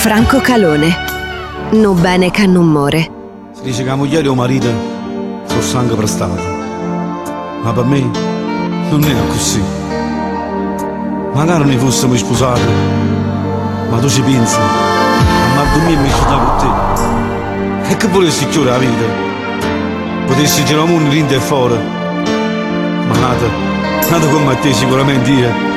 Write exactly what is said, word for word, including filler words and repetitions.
Franco Calone. Non bene che non muore. Si dice che la moglie e il marito sono sangue prestato, ma per me non è così. Magari ne fossimo sposati, ma tu ci pensi, ma dormire mi città con te. E che volessi chiudere la vita? Potessi girare il mondo in e fuori, ma nata, nata come te sicuramente io